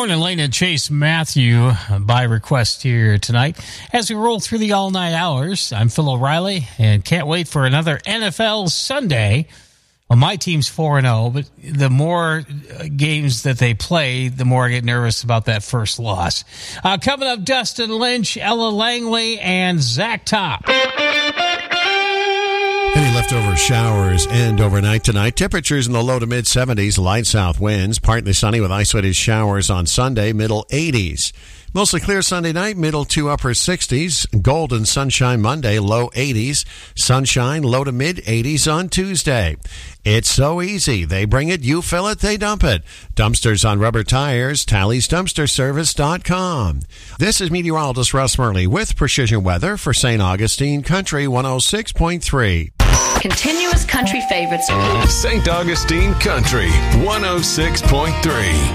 Lauren and Lane and Chase Matthew by request here tonight. As we roll through the all-night hours, I'm Phil O'Reilly and can't wait for another NFL Sunday. Well, my team's 4-0, but the more games that they play, the more I get nervous about that first loss. Coming up, Dustin Lynch, Ella Langley, and Zach Top. Any leftover showers end overnight tonight. Temperatures in the low to mid 70s, light south winds, partly sunny with isolated showers on Sunday, middle 80s. Mostly clear Sunday night, middle to upper 60s. Golden sunshine Monday, low 80s. Sunshine, low to mid 80s on Tuesday. It's so easy. They bring it, you fill it, they dump it. Dumpsters on rubber tires, TallysDumpsterService.com. This is meteorologist Russ Murley with Precision Weather for St. Augustine Country 106.3. Continuous country favorites. St. Augustine Country 106.3.